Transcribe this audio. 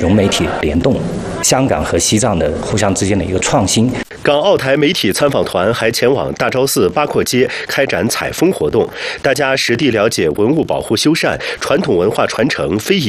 融媒体联动，香港和西藏的互相之间的一个创新。 港澳台媒体参访团还前往大昭寺、八廓街开展采风活动，大家实地了解文物保护修缮、传统文化传承非遗。